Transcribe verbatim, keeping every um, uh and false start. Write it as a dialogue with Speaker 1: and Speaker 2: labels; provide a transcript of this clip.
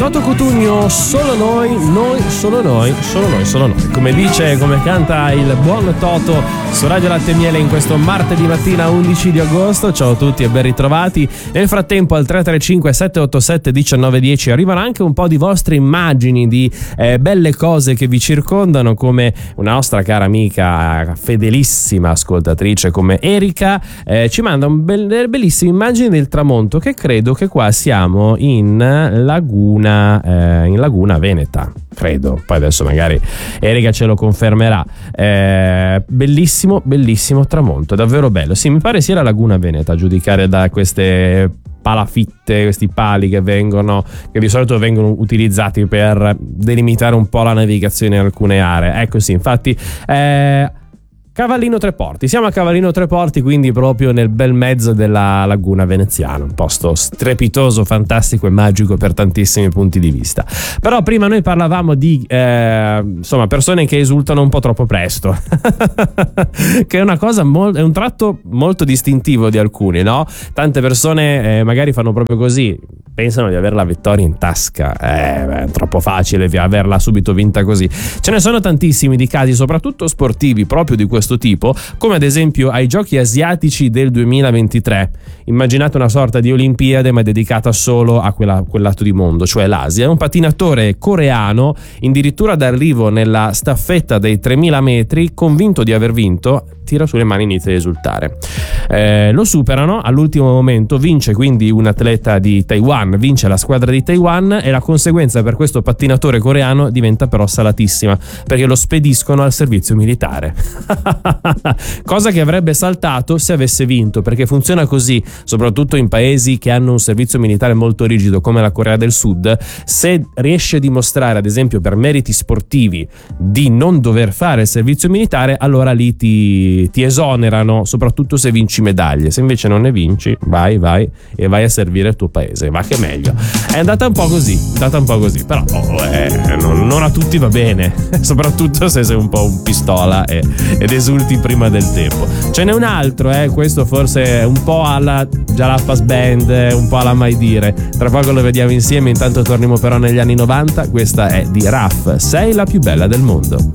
Speaker 1: Toto Cutugno, solo noi, noi, solo noi, solo noi, solo noi. Come dice, come canta il buon Toto su Radio Latte e Miele in questo martedì mattina undici di agosto. Ciao a tutti e ben ritrovati. Nel frattempo al tre tre cinque sette otto sette uno nove uno zero arrivano anche un po' di vostre immagini di eh, belle cose che vi circondano, come una nostra cara amica, fedelissima ascoltatrice come Erika, eh, ci manda un bel, bellissime immagini del tramonto, che credo che qua siamo in Laguna, eh, in Laguna Veneta, credo. Poi adesso magari Erika ce lo confermerà. Eh, bellissimo, bellissimo tramonto, davvero bello. Sì, mi pare sia la Laguna Veneta, a giudicare da queste palafitte, questi pali che vengono, che di solito vengono utilizzati per delimitare un po' la navigazione in alcune aree. Ecco, sì, infatti eh, Cavallino Treporti, siamo a Cavallino Treporti, quindi proprio nel bel mezzo della laguna veneziana, un posto strepitoso, fantastico e magico per tantissimi punti di vista. Però prima noi parlavamo di eh, insomma persone che esultano un po' troppo presto che è una cosa mol- è un tratto molto distintivo di alcuni, no? Tante persone eh, magari fanno proprio così, pensano di avere la vittoria in tasca. Eh, beh, è troppo facile averla subito vinta così. Ce ne sono tantissimi di casi, soprattutto sportivi, proprio di questo tipo, come ad esempio ai Giochi Asiatici del duemilaventitré. Immaginate una sorta di Olimpiade, ma dedicata solo a quella, quel lato di mondo, cioè l'Asia. Un pattinatore coreano, addirittura d'arrivo nella staffetta dei tremila metri, convinto di aver vinto, tira sulle mani e inizia a esultare. Eh, lo superano all'ultimo momento, vince quindi un atleta di Taiwan, vince la squadra di Taiwan, e la conseguenza per questo pattinatore coreano diventa però salatissima, perché lo spediscono al servizio militare. Cosa che avrebbe saltato se avesse vinto, perché funziona così, soprattutto in paesi che hanno un servizio militare molto rigido come la Corea del Sud. Se riesce a dimostrare, ad esempio per meriti sportivi, di non dover fare il servizio militare, allora lì ti ti esonerano, soprattutto se vinci medaglie. Se invece non ne vinci, vai vai e vai a servire il tuo paese, va che meglio. È andata un po' così, è andata un po' così, però oh, eh, non, non a tutti va bene, soprattutto se sei un po' un pistola e, ed esulti prima del tempo. Ce n'è un altro, eh, questo forse è un po' alla Jalapas Band, un po' alla Mai Dire. Tra poco lo vediamo insieme, intanto torniamo però negli anni novanta. Questa è di Raf, Sei la più bella del mondo.